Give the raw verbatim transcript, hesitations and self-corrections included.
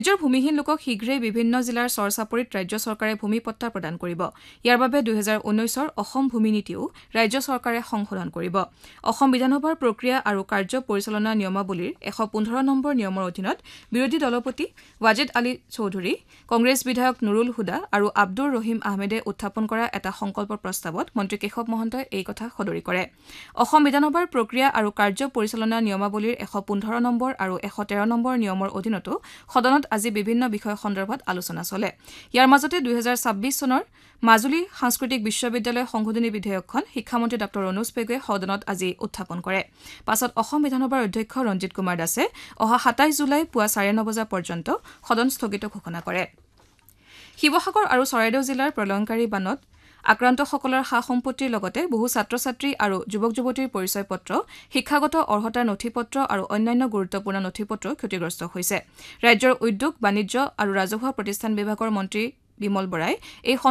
ৰাজ্যৰ ভূমিহীন লোকক শীঘ্ৰেই বিভিন্ন জিলাৰ চৰচাপৰিত ৰাজ্য চৰকাৰে ভূমি পট্টা প্ৰদান কৰিব। ইয়াৰ বাবে দুই হাজাৰ ঊনৈশৰ অসম ভূমি নীতিও ৰাজ্য চৰকাৰে সংশোধন কৰিব। অসম বিধানসভাৰ প্ৰক্ৰিয়া আৰু কাৰ্য পৰিচালনা নিয়মাৱলীৰ এশ পোন্ধৰ নম্বৰ নিয়মৰ অধীনত বিৰোধী দলপতি ৱাজেদ আলী চৌধুৰী, কংগ্ৰেছ বিধায়ক নুৰুল হুদা আৰু আব্দুৰ ৰহিম আহমেদে উত্থাপন কৰা এটা সংকল্প প্ৰস্তাৱত মন্ত্ৰী কেশৱ মহন্তই এই কথা সদৰি কৰে। অসম বিধানসভাৰ প্ৰক্ৰিয়া আৰু কাৰ্য পৰিচালনা নিয়মাৱলীৰ এশ পোন্ধৰ নম্বৰ আৰু এশ তেৰ নম্বৰ নিয়মৰ অধীনতো সদনত আজি বিভিন্ন বিষয় সন্দৰ্ভত আলোচনা চলে। ইয়াৰ মাজতে দুই হাজাৰ ছাব্বিছ চনৰ মাজুলী সাংস্কৃতিক বিশ্ববিদ্যালয় সংশোধনী বিধেয়কখন শিক্ষামন্ত্ৰী ডাঃ ৰণোজ পেগুৱে সদনত আজি উত্থাপন কৰে। পাছত অসম বিধানসভাৰ অধ্যক্ষ ৰঞ্জিত কুমাৰ দাসে অহা সাতাইশ জুলাই পুৱা চাৰে ন বজা পৰ্যন্ত সদন স্থগিত ঘোষণা কৰে। শিৱসাগৰ আৰু চৰাইদেউ জিলাৰ প্ৰলয়ংকাৰী বানত আক্ৰান্তসকলৰ সা সম্পত্তিৰ লগতে বহু ছাত্ৰ ছাত্ৰী আৰু যুৱক যুৱতীৰ পৰিচয় পত্ৰ, শিক্ষাগত অৰ্হতাৰ নথি পত্ৰ আৰু অন্যান্য গুৰুত্বপূৰ্ণ নথি পত্ৰ ক্ষতিগ্ৰস্ত হৈছে। ৰাজ্যৰ উদ্যোগ বাণিজ্য আৰু ৰাজহুৱা প্ৰতিষ্ঠান বিভাগৰ মন্ত্ৰী বিমল বৰাই এই